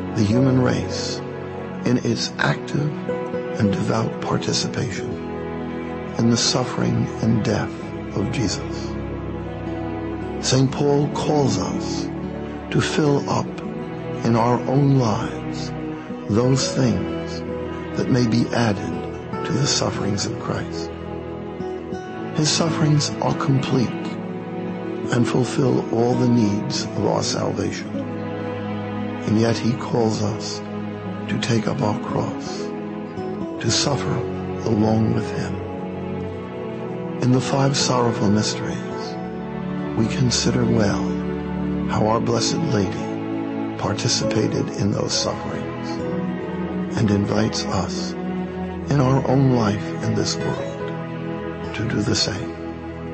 the human race in its active and devout participation in the suffering and death of Jesus. St. Paul calls us to fill up in our own lives those things that may be added to the sufferings of Christ. His sufferings are complete and fulfill all the needs of our salvation. And yet he calls us to take up our cross, to suffer along with him. In the 5 sorrowful mysteries, we consider well how our Blessed Lady participated in those sufferings and invites us in our own life in this world to do the same.